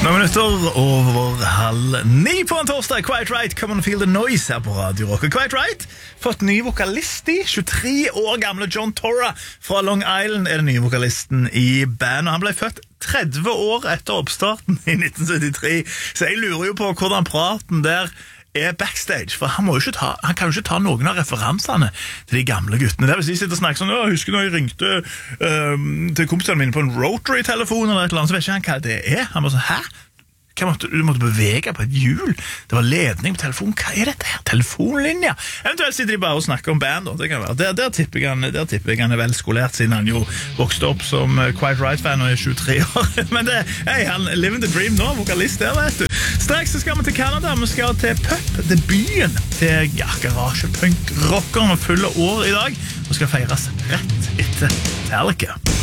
Noen minutter over 8:30 på en torsdag. Quite Right, Come on Feel the Noise her på Radio Rock. Quite Right, fått ny vokalist i 23 år gamle John Torra fra Long Island er den nye vokalisten i bandet. Han ble født 30 år etter oppstarten i 1973, så jeg lurer jo på hvordan praten der er backstage, for han kan jo ikke ta noen av referansene til de gamle guttene. Det vil si, sitte og snakke sånn, jeg husker når jeg ringte til kompisene mine på en Rotary-telefon eller et eller annet, så vet ikke han hva det er. Han var sånn, hæ? Du måtte bevege på et hjul. Det var ledning på telefonen. Hva er dette her? Telefonlinja? Eventuelt sitter de bare og snakker om band. Det kan være. Der tipper jeg han er vel skolert, siden han jo vokste opp som Quite Right-fan og er 23 år. Men han living the dream nå, vokalist der, vet du. Straks så skal vi til Canada. Vi skal til Pup, debuten til garasjepunk-rockeren og fulle år i dag. Og skal feires rett etter Metallica.